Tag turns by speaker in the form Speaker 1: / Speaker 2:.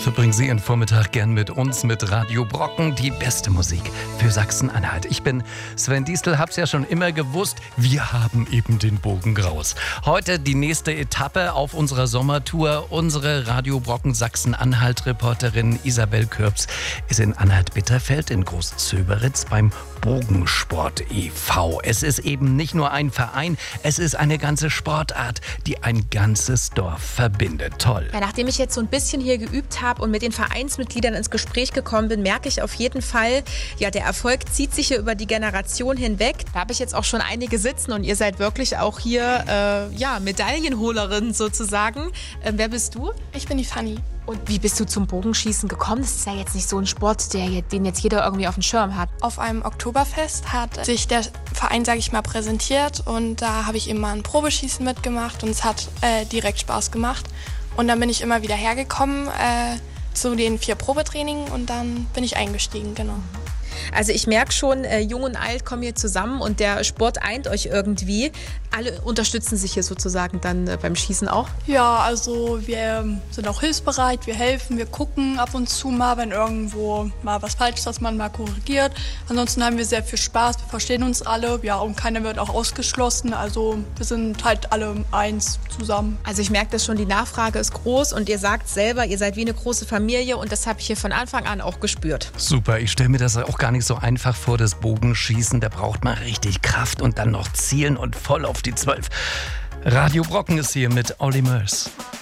Speaker 1: Verbringen Sie Ihren Vormittag gern mit uns, mit Radio Brocken, die beste Musik für Sachsen-Anhalt. Ich bin Sven Diestel, hab's ja schon immer gewusst, wir haben eben den Bogen raus. Heute die nächste Etappe auf unserer Sommertour. Unsere Radio Brocken Sachsen-Anhalt-Reporterin Isabel Kürbs ist in Anhalt-Bitterfeld in Großzöberitz beim Bogensport e.V. Es ist eben nicht nur ein Verein, es ist eine ganze Sportart, die ein ganzes Dorf verbindet. Toll.
Speaker 2: Ja, nachdem ich jetzt so ein bisschen hier geübt habe und mit den Vereinsmitgliedern ins Gespräch gekommen bin, merke ich auf jeden Fall, ja, der Erfolg zieht sich hier über die Generation hinweg. Da habe ich jetzt auch schon einige sitzen und ihr seid wirklich auch hier, Medaillenholerin sozusagen. Wer bist du?
Speaker 3: Ich bin die Fanny.
Speaker 2: Und wie bist du zum Bogenschießen gekommen? Das ist ja jetzt nicht so ein Sport, den jetzt jeder irgendwie auf dem Schirm hat.
Speaker 3: Auf einem Oktoberfest hat sich der Verein, sage ich mal, präsentiert und da habe ich eben mal ein Probeschießen mitgemacht und es hat direkt Spaß gemacht. Und dann bin ich immer wieder hergekommen zu den 4 Probetrainingen und dann bin ich eingestiegen, genau.
Speaker 2: Also ich merke schon, Jung und Alt kommen hier zusammen und der Sport eint euch irgendwie. Alle unterstützen sich hier sozusagen dann beim Schießen auch?
Speaker 4: Ja, also wir sind auch hilfsbereit, wir helfen, wir gucken ab und zu mal, wenn irgendwo mal was falsch ist, dass man mal korrigiert. Ansonsten haben wir sehr viel Spaß, wir verstehen uns alle, ja, und keiner wird auch ausgeschlossen. Also wir sind halt alle eins zusammen.
Speaker 2: Also ich merke das schon, die Nachfrage ist groß und ihr sagt selber, ihr seid wie eine große Familie und das habe ich hier von Anfang an auch gespürt.
Speaker 1: Super, ich stelle mir das auch gar nicht so einfach vor, das Bogenschießen. Da braucht man richtig Kraft und dann noch zielen und voll auf die 12. Radio Brocken ist hier mit Olli Mörs.